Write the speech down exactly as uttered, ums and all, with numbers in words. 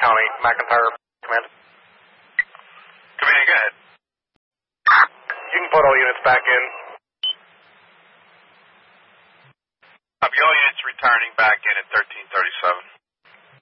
County, McIntyre Command. Command, go ahead. You can put all units back in. Copy, all units returning back in at